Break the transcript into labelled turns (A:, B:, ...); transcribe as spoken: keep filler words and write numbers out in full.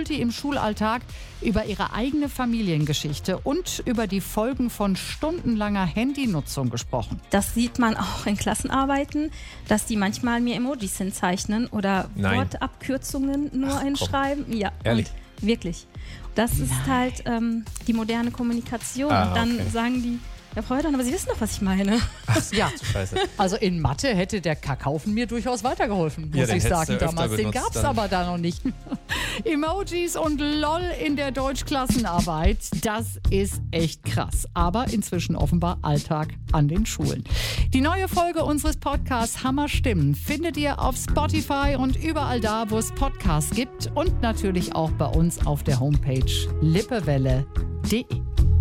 A: Multi im Schulalltag über ihre eigene Familiengeschichte und über die Folgen von stundenlanger Handynutzung gesprochen.
B: Das sieht man auch in Klassenarbeiten, dass die manchmal mir Emojis hinzeichnen oder
C: Nein.
B: Wortabkürzungen nur
C: Ach,
B: hinschreiben. Ja,
C: Ehrlich?
B: Und wirklich. Das ist
A: Nein.
B: halt ähm, die moderne Kommunikation.
C: Ah,
B: und dann
C: okay.
B: sagen die, ja, Frau Höttern, aber Sie wissen doch, was ich meine.
A: Ja,
C: Scheiße.
A: also in Mathe hätte der Kakaufen mir durchaus weitergeholfen,
C: Ja,
A: muss
C: den
A: ich
C: hättest
A: sagen
C: du öfter
A: damals. Den
C: benutzt,
A: gab es
C: dann.
A: aber da noch nicht. Emojis und LOL in der Deutschklassenarbeit, das ist echt krass. Aber inzwischen offenbar Alltag an den Schulen. Die neue Folge unseres Podcasts Hammer Stimmen findet ihr auf Spotify und überall da, wo es Podcasts gibt und natürlich auch bei uns auf der Homepage lippewelle punkt de.